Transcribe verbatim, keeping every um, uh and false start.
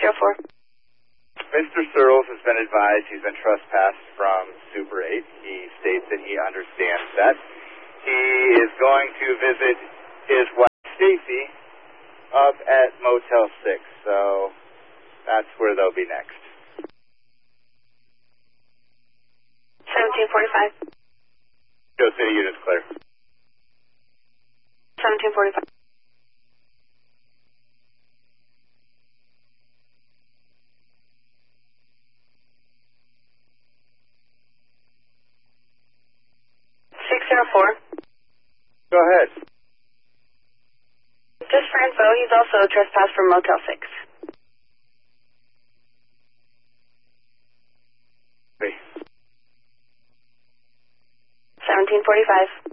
oh four. Mister Searles has been advised he's been trespassed from Super eight. He states that he understands that. He is going to visit his wife, Stacy, up at Motel six, so that's where they'll be next. seventeen forty-five. Go City units clear. seventeen forty-five. six oh four. Go ahead. Just for info, he's also trespassed from Motel six. Three. seventeen forty-five.